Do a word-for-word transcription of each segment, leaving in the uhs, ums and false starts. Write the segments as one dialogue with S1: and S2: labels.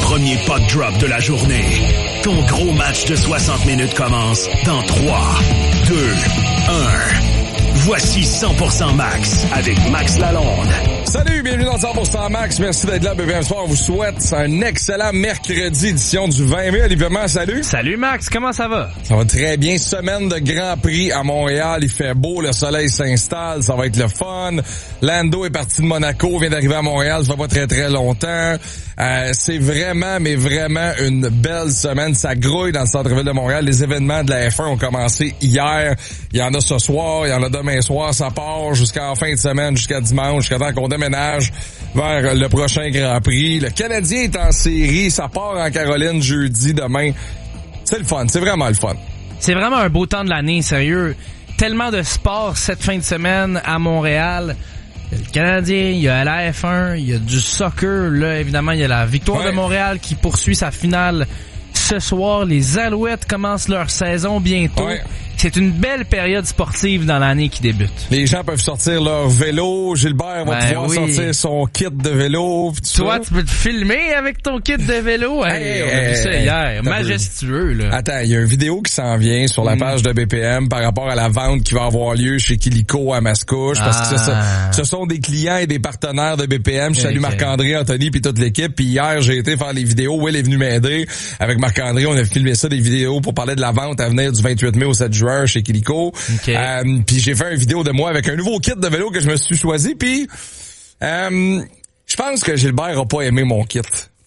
S1: premier puck drop de la journée. Ton gros match de soixante minutes commence dans trois, deux, un. Voici cent pour cent Max avec Max Lalonde.
S2: Salut, bienvenue dans cent pour cent Max. Merci d'être là. B B M Sport vous souhaite un excellent mercredi, édition du vingt mai. Olivier Mans, salut.
S3: Salut Max, comment ça va?
S2: Ça va très bien. Semaine de Grand Prix à Montréal. Il fait beau, le soleil s'installe, ça va être le fun. Lando est parti de Monaco, vient d'arriver à Montréal, ça fait pas très très longtemps. Euh, c'est vraiment, mais vraiment une belle semaine. Ça grouille dans le centre-ville de Montréal. Les événements de la F un ont commencé hier. Il y en a ce soir, il y en a demain soir. Ça part jusqu'à la fin de semaine, jusqu'à dimanche, jusqu'à temps qu'on déménage vers le prochain Grand Prix. Le Canadien est en série. Ça part en Caroline jeudi, demain. C'est le fun. C'est vraiment le fun.
S3: C'est vraiment un beau temps de l'année, sérieux. Tellement de sport cette fin de semaine à Montréal. Il y a le Canadien, il y a la F un, il y a du soccer. Là, évidemment, il y a la Victoire ouais. de Montréal qui poursuit sa finale ce soir. Les Alouettes commencent leur saison bientôt. Ouais. C'est une belle période sportive dans l'année qui débute.
S2: Les gens peuvent sortir leur vélo. Gilbert va ben pouvoir oui. sortir son kit de vélo.
S3: Toi, tu peux te filmer avec ton kit de vélo. Hey, hey, on a vu ça hey, hier. Majestueux, là.
S2: Attends, il y a une vidéo qui s'en vient sur la page mm. de B P M par rapport à la vente qui va avoir lieu chez Kilico à Mascouche. Parce ah. que ça, ce sont des clients et des partenaires de B P M. Je salue okay. Marc-André, Anthony puis toute l'équipe. Puis hier, j'ai été faire les vidéos. Will est venu m'aider. Avec Marc-André, on a filmé ça, des vidéos pour parler de la vente à venir du vingt-huit mai au sept juin chez Kilico. Okay. Euh, puis j'ai fait une vidéo de moi avec un nouveau kit de vélo que je me suis choisi. Puis euh, je pense que Gilbert a pas aimé mon kit.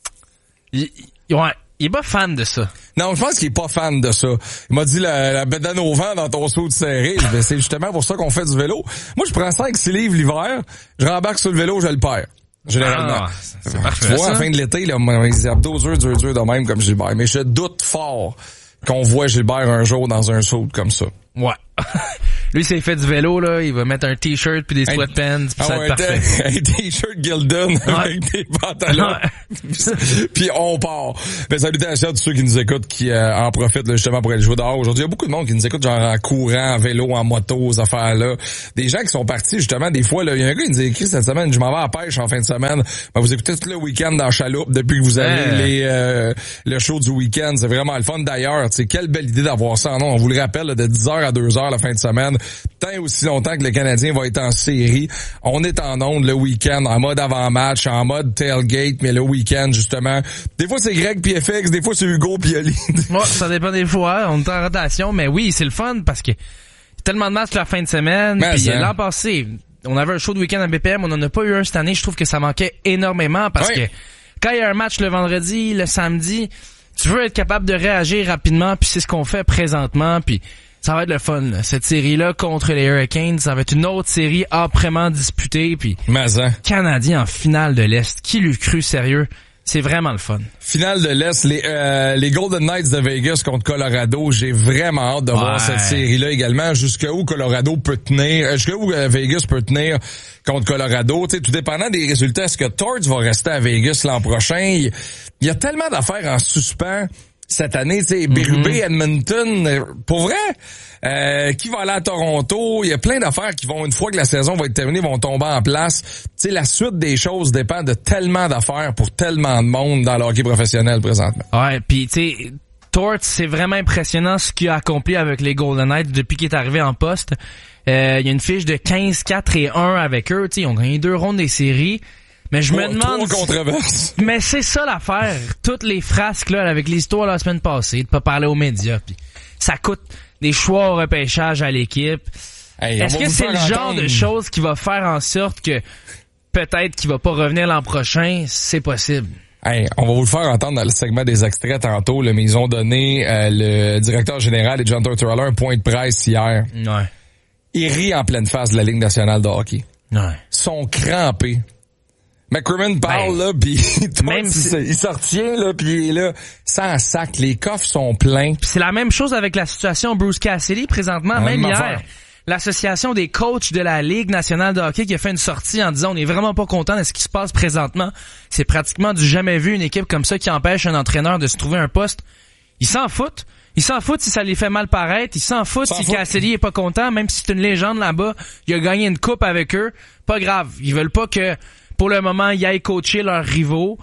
S3: Il, ouais, il est pas fan de ça.
S2: Non, je pense qu'il est pas fan de ça. Il m'a dit la, la bédane au vent dans ton saut serré. Ben, c'est justement pour ça qu'on fait du vélo. Moi, je prends cinq six livres l'hiver, je rembarque sur le vélo, je le perds. Généralement. Ah,
S3: c'est parfait.
S2: Tu vois, à la fin de l'été, là, mes abdos durs, durs, durs de même comme Gilbert. Mais je doute fort qu'on voit Gilbert un jour dans un saut comme ça.
S3: Ouais. Lui, s'il fait du vélo, là, il va mettre un t-shirt puis des sweatpants, puis ah ça va être parfait.
S2: Un t-shirt Gildan ouais. avec des pantalons. Ouais. Puis on part. Ben, salutations à tous ceux qui nous écoutent, qui euh, en profitent là, justement pour aller jouer dehors. Aujourd'hui, il y a beaucoup de monde qui nous écoute genre en courant, en vélo, en moto, aux affaires-là. Des gens qui sont partis, justement, des fois, là, il y a un gars qui nous a écrit cette semaine, je m'en vais à la pêche en fin de semaine. Ben, vous écoutez tout le week-end dans Chaloupe depuis que vous avez ouais. les euh, le show du week-end. C'est vraiment le fun. D'ailleurs, tu sais, quelle belle idée d'avoir ça. Non, on vous le rappelle, là, de dix heures à deux heures la fin de semaine. Tant aussi longtemps que le Canadien va être en série. On est en onde le week-end, en mode avant-match, en mode tailgate, mais le week-end, justement. Des fois, c'est Greg puis F X, des fois, c'est Hugo puis Oli.
S3: Ouais, ça dépend des fois. On est en rotation, mais oui, c'est le fun parce que tellement de matchs la fin de semaine. Puis l'an passé, on avait un show de week-end à B P M, on n'en a pas eu un cette année. Je trouve que ça manquait énormément parce oui. que quand il y a un match le vendredi, le samedi, tu veux être capable de réagir rapidement, puis c'est ce qu'on fait présentement, puis ça va être le fun, là. Cette série-là contre les Hurricanes, ça va être une autre série âprement disputée, puis Canadien en finale de l'Est. Qui l'eût cru, sérieux? C'est vraiment le fun. Finale de l'Est, les euh, les Golden Knights de Vegas contre Colorado. J'ai vraiment hâte de ouais. voir cette série-là également. Jusqu'où Colorado peut tenir, jusqu'où euh, Vegas peut tenir contre Colorado. Tu sais, tout dépendant des résultats, est-ce que Torts va rester à Vegas l'an prochain? Il, il y a tellement d'affaires en suspens cette année, tu sais, Berube, mm-hmm. Edmonton, pour vrai, euh, qui va aller à Toronto, il y a plein d'affaires qui vont, une fois que la saison va être terminée, vont tomber en place. Tu sais, la suite des choses dépend de tellement d'affaires pour tellement de monde dans le hockey professionnel présentement. Ouais, puis tu sais, Torts, c'est vraiment impressionnant ce qu'il a accompli avec les Golden Knights depuis qu'il est arrivé en poste. Euh, il y a une fiche de quinze quatre et un avec eux, tu sais, ils ont gagné deux rondes des séries. Mais je me demande...
S2: Trop controverse.
S3: Mais c'est ça l'affaire. Toutes les frasques, là, avec l'histoire la semaine passée, de pas parler aux médias, puis ça coûte des choix au repêchage à l'équipe. Hey, Est-ce que c'est le genre entendre... de choses qui va faire en sorte que peut-être qu'il va pas revenir l'an prochain? C'est possible.
S2: Hey, on va vous le faire entendre dans le segment des extraits tantôt, là, mais ils ont donné euh, le directeur général et John Tortorella un point de presse hier.
S3: Ouais.
S2: Il rit en pleine face de la Ligue nationale de hockey.
S3: Ouais.
S2: Ils sont crampés. McCrimmon parle, ben, là, pis même si... il se retient, là, pis il est là, sans sac, les coffres sont pleins.
S3: Pis c'est la même chose avec la situation Bruce Cassidy, présentement, ah, même hier. Affaire. L'association des coachs de la Ligue nationale de hockey qui a fait une sortie en disant on n'est vraiment pas content de ce qui se passe présentement. C'est pratiquement du jamais vu, une équipe comme ça qui empêche un entraîneur de se trouver un poste. Ils s'en foutent. Ils s'en foutent si ça les fait mal paraître. Ils s'en foutent si Cassidy est pas content, même si c'est une légende là-bas. Il a gagné une coupe avec eux. Pas grave. Ils veulent pas que, pour le moment, ils aillent coacher leurs rivaux.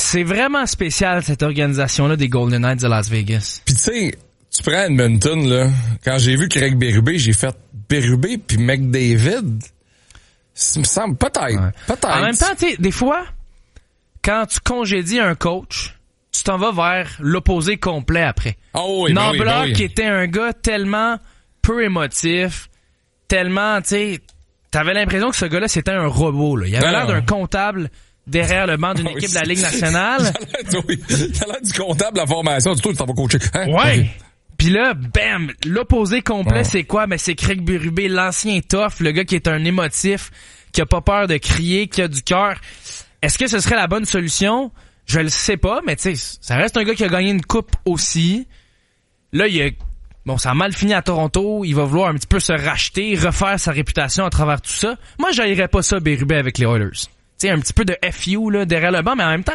S3: c'est vraiment spécial, cette organisation-là des Golden Knights de Las Vegas.
S2: Puis tu sais, tu prends Edmonton, là, quand j'ai vu Craig Berube, j'ai fait Berube puis McDavid. Ça me semble, peut-être, ouais. peut-être.
S3: En même temps, tu sais, des fois, quand tu congédies un coach, tu t'en vas vers l'opposé complet après.
S2: Oh oui,
S3: Nambla,
S2: ben oui, ben oui.
S3: qui était un gars tellement peu émotif, tellement, tu sais, t'avais l'impression que ce gars-là, c'était un robot, là. Il avait non, l'air non. d'un comptable derrière le banc d'une équipe oui, de la Ligue nationale.
S2: Il a l'air du comptable de la formation, du tout, tu t'en vas coacher. Hein?
S3: Ouais. Okay. Puis là, bam, l'opposé complet, ouais. c'est quoi? Ben, c'est Craig Berube, l'ancien tough, le gars qui est un émotif, qui a pas peur de crier, qui a du cœur. Est-ce que ce serait la bonne solution? Je le sais pas, mais tu sais, ça reste un gars qui a gagné une coupe aussi. Là, il a, bon, ça a mal fini à Toronto, il va vouloir un petit peu se racheter, refaire sa réputation à travers tout ça. Moi, j'haïrais pas ça, Berube, avec les Oilers. Tu sais, un petit peu de F U, là, derrière le banc, mais en même temps,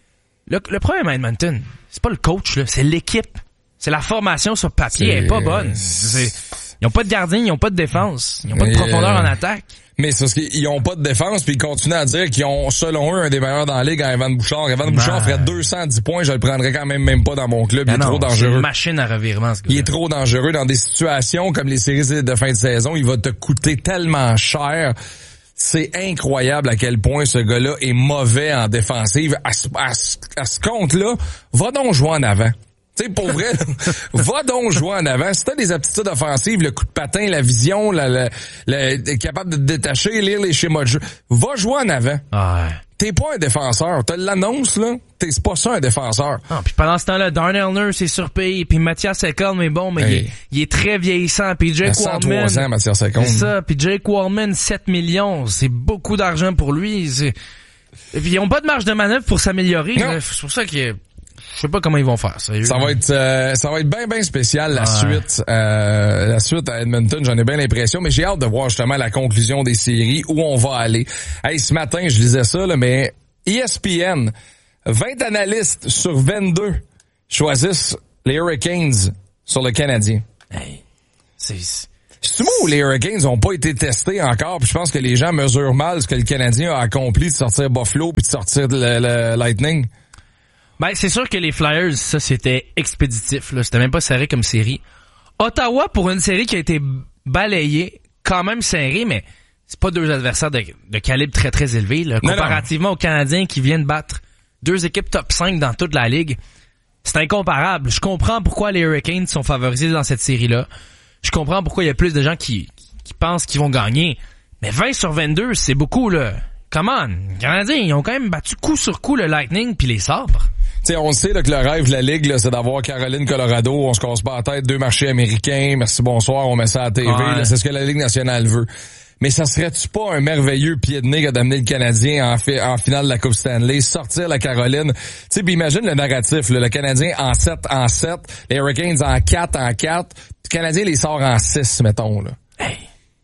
S3: le, le problème à Edmonton, c'est pas le coach, là, c'est l'équipe. C'est la formation sur papier, elle est pas bonne. C'est, ils ont pas de gardien, ils ont pas de défense, ils ont pas de profondeur euh... en attaque.
S2: Mais c'est parce qu'ils ont pas de défense, puis ils continuent à dire qu'ils ont, selon eux, un des meilleurs dans la ligue à Evan Bouchard. Evan Bouchard ferait deux cent dix points, je le prendrais quand même même pas dans mon club. Il est non, trop dangereux.
S3: C'est une machine à revirement, ce gars-là.
S2: Il est trop dangereux dans des situations comme les séries de fin de saison. Il va te coûter tellement cher. C'est incroyable à quel point ce gars-là est mauvais en défensive. À ce, à ce, à ce compte-là, va donc jouer en avant. Tu sais, pour vrai, va donc jouer en avant. Si t'as des aptitudes offensives, le coup de patin, la vision, la, la, la, être capable de te détacher, lire les schémas de jeu, va jouer en avant.
S3: Ah ouais.
S2: T'es pas un défenseur. T'as l'annonce, là. T'es c'est pas ça, un défenseur.
S3: Ah, puis pendant ce temps-là, Darnell Nurse est surpayé, puis Mathias Ekholm est bon, mais hey. il, est, il est très vieillissant. Puis Jake Wallman.
S2: cent trois ans, Mathias Ekholm.
S3: C'est ça. Puis Jake Wallman, sept millions. C'est beaucoup d'argent pour lui. C'est... Et puis ils ont pas de marge de manœuvre pour s'améliorer. C'est pour ça que je sais pas comment ils vont faire. Ça,
S2: ça va être euh, ça va être bien bien spécial la ouais. suite euh, la suite à Edmonton, j'en ai bien l'impression, mais j'ai hâte de voir justement la conclusion des séries, où on va aller. Hey, ce matin, je lisais ça là, mais E S P N, vingt analystes sur vingt-deux choisissent les Hurricanes sur le Canadien.
S3: Hey, c'est
S2: C'est moi où les Hurricanes ont pas été testés encore, puis je pense que les gens mesurent mal ce que le Canadien a accompli de sortir Buffalo puis de sortir le, le Lightning.
S3: Ben, c'est sûr que les Flyers, ça, c'était expéditif, là. C'était même pas serré comme série. Ottawa, pour une série qui a été balayée, quand même serrée, mais c'est pas deux adversaires de, de calibre très, très élevé, là.
S2: Non,
S3: comparativement
S2: non.
S3: aux Canadiens qui viennent battre deux équipes top cinq dans toute la ligue. C'est incomparable. Je comprends pourquoi les Hurricanes sont favorisés dans cette série-là. Je comprends pourquoi il y a plus de gens qui, qui pensent qu'ils vont gagner. Mais vingt sur vingt-deux, c'est beaucoup, là. Come on. Les Canadiens, ils ont quand même battu coup sur coup le Lightning puis les Sabres.
S2: T'sais, on sait là, que le rêve de la Ligue, là, c'est d'avoir Caroline, Colorado, on se casse pas la tête, deux marchés américains, merci, bonsoir, on met ça à la T V, ouais. là, c'est ce que la Ligue nationale veut. Mais ça serait-tu pas un merveilleux pied de nez qu'a d'amener le Canadien en, fi- en finale de la Coupe Stanley, sortir la Caroline? Tu sais, puis imagine le narratif, là, le Canadien en sept en sept, les Hurricanes en quatre en quatre, le Canadien les sort en six, mettons. Là,
S3: hey,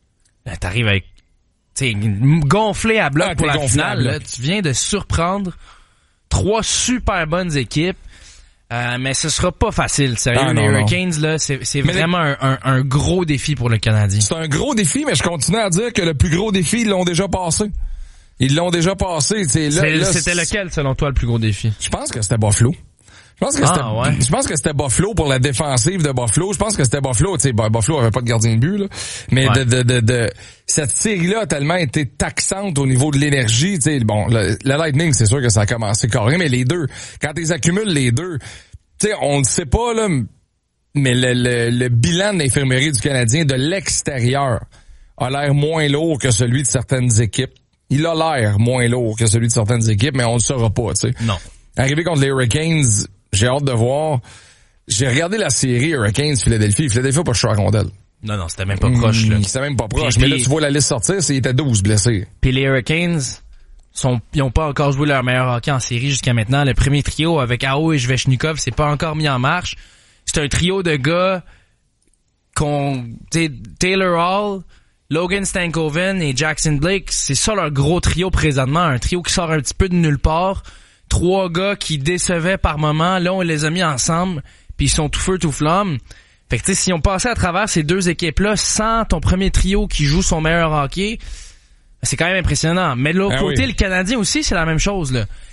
S3: là t'arrives avec, tu sais, gonflé à bloc ah, pour la finale, là, tu viens de surprendre trois super bonnes équipes, euh, mais ce sera pas facile. Sérieux, ah, non, les Hurricanes, non. là, c'est, c'est vraiment les... un, un, un gros défi pour le Canadien.
S2: C'est un gros défi, mais je continue à dire que le plus gros défi, ils l'ont déjà passé. Ils l'ont déjà passé. Là,
S3: c'est,
S2: là,
S3: c'était lequel, selon toi, le plus gros défi?
S2: Je pense que c'était Buffalo. Je pense que c'était,
S3: ah, ouais.
S2: je pense que c'était Buffalo pour la défensive de Buffalo. Je pense que c'était Buffalo. Tu sais, Buffalo avait pas de gardien de but, là. Mais ouais. de, de, de, de, cette série-là a tellement été taxante au niveau de l'énergie. Tu sais, bon, le, le Lightning, c'est sûr que ça a commencé carré, mais les deux, quand ils accumulent les deux, tu sais, on ne sait pas, là, mais le, le, le bilan de l'infirmerie du Canadien de l'extérieur a l'air moins lourd que celui de certaines équipes. Il a l'air moins lourd que celui de certaines équipes, mais on ne le saura pas, tu sais.
S3: Non.
S2: Arrivé contre les Hurricanes, j'ai hâte de voir. J'ai regardé la série Hurricanes-Philadelphie. Philadelphie n'a pas de choix à rondelle.
S3: Non, non, c'était même pas proche, là.
S2: Mmh, c'était même pas proche. Puis, mais là, tu vois la liste sortir, c'est, il était douze blessés.
S3: Puis les Hurricanes, sont, ils ont pas encore joué leur meilleur hockey en série jusqu'à maintenant. Le premier trio avec Aho et Svechnikov, c'est pas encore mis en marche. C'est un trio de gars qu'on, tu sais, Taylor Hall, Logan Stankoven et Jackson Blake, c'est ça leur gros trio présentement. Un trio qui sort un petit peu de nulle part. Trois gars qui décevaient par moment. Là, on les a mis ensemble, puis ils sont tout feu, tout flamme. Fait que, tu sais, si on passait à travers ces deux équipes-là sans ton premier trio qui joue son meilleur hockey, c'est quand même impressionnant. Mais de l'autre ah côté, oui. le Canadien aussi, c'est la même chose, là.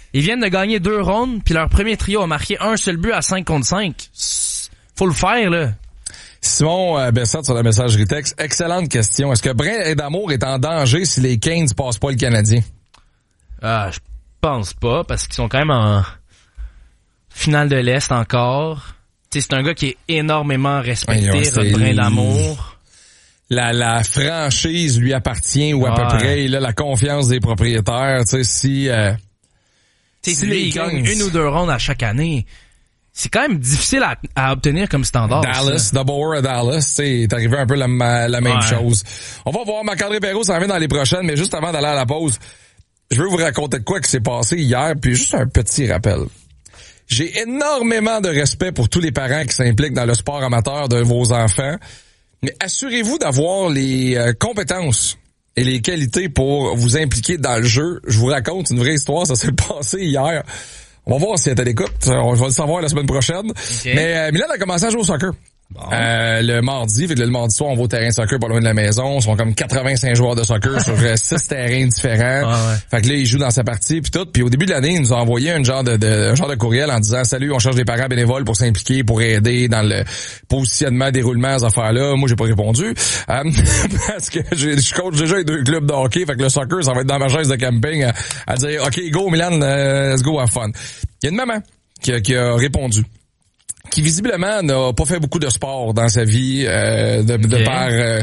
S3: Ils viennent de gagner deux rondes, puis leur premier trio a marqué un seul but à cinq contre cinq. Faut le faire, là.
S2: Simon euh, Bessette sur la messagerie texte. Excellente question. Est-ce que Brindamour est en danger si les Canes passent pas le Canadien?
S3: Ah, je pense pas, parce qu'ils sont quand même en finale de l'Est encore. T'sais, c'est un gars qui est énormément respecté, ouais, Brindamour.
S2: La, la franchise lui appartient ou à ouais. peu près. Il a la confiance des propriétaires. Tu sais, si... Euh,
S3: si, si lui, il gagne une ou deux rondes à chaque année, c'est quand même difficile à, à obtenir comme standard.
S2: Dallas,
S3: ça.
S2: Double War à Dallas, c'est arrivé un peu la, la même ouais. chose. On va voir Marc-André Perreault, ça revient dans les prochaines, mais juste avant d'aller à la pause, je veux vous raconter de quoi qui s'est passé hier, puis juste un petit rappel. J'ai énormément de respect pour tous les parents qui s'impliquent dans le sport amateur de vos enfants, mais assurez-vous d'avoir les euh, compétences et les qualités pour vous impliquer dans le jeu. Je vous raconte une vraie histoire, ça s'est passé hier. On va voir si elle est à l'écoute. On va le savoir la semaine prochaine. Okay. Mais euh, Milan a commencé à jouer au soccer. Bon. Euh, le mardi, fait que le mardi soir, on va au terrain de soccer pas loin de la maison. Ils sont comme quatre-vingt-cinq joueurs de soccer sur six terrains différents. Ah ouais. Fait que là, il joue dans sa partie puis tout. Puis au début de l'année, il nous a envoyé un genre de, de un genre de courriel en disant salut, on cherche des parents bénévoles pour s'impliquer, pour aider dans le positionnement, déroulement, ces affaires-là. Moi, j'ai pas répondu euh, parce que je coach déjà les deux clubs de hockey. Fait que le soccer, ça va être dans ma chaise de camping à, à dire ok, go Milan, uh, let's go have fun. Il y a une maman qui a, qui a répondu, qui visiblement n'a pas fait beaucoup de sport dans sa vie, euh, de, de okay. par... Euh,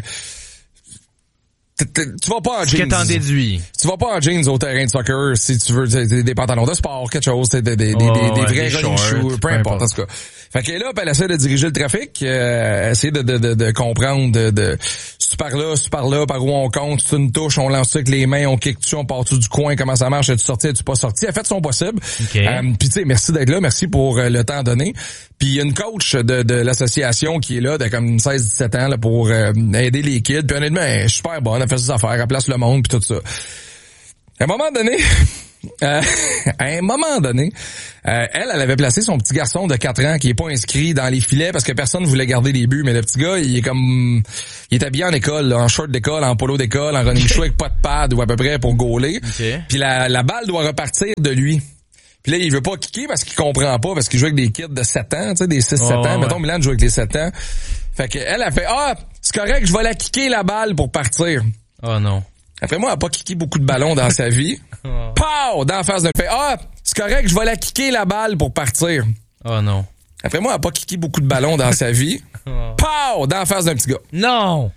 S2: tu vas pas en jeans.
S3: Qu'est-ce que t'en déduis?
S2: Tu vas pas en jeans au terrain de soccer si tu veux des, des pantalons de sport, quelque chose, des, des, des,
S3: oh,
S2: des,
S3: ouais,
S2: des vrais
S3: des
S2: running shoes, peu importe, en tout cas. Fait que là, elle essaie de diriger le trafic, euh, essayer de, de, de, de comprendre, de, de si tu par là, si tu par là, par où on compte, si tu une touche, on lance ça avec les mains, on kick dessus, on part-tu du coin, comment ça marche, es-tu sorti, es-tu pas sorti? Elle a fait son possible.
S3: Okay.
S2: Euh, puis tu sais, merci d'être là, merci pour euh, le temps donné. Puis il y a une coach de, de l'association qui est là, de comme seize dix-sept ans, là, pour euh, aider les kids. Puis honnêtement, elle est super bonne, elle fait ses affaires, elle place le monde, puis tout ça. À un moment donné... Euh, à un moment donné, euh, elle, elle avait placé son petit garçon de quatre ans qui est pas inscrit dans les filets parce que personne voulait garder les buts, mais le petit gars, il est comme, il est habillé en école, là, en short d'école, en polo d'école, en running shoe avec pas de pad ou à peu près pour gauler.
S3: Okay.
S2: Puis la, la balle doit repartir de lui. Puis là, il veut pas kicker parce qu'il comprend pas, parce qu'il joue avec des kids de sept ans, tu sais, des six sept oh, ans. Ouais. Mettons, Milan joue avec les sept ans. Fait que elle a fait, ah, c'est correct, je vais la kicker la balle pour partir.
S3: Oh non.
S2: Après moi, elle a pas kické beaucoup de ballons dans sa vie. Oh. Pow! Dans la face d'un fait. Ah! C'est correct, je vais la kicker la balle pour partir.
S3: Oh non.
S2: Après moi, elle a pas kické beaucoup de ballons dans sa vie. Oh. Pow! Dans la face d'un petit gars.
S3: Non!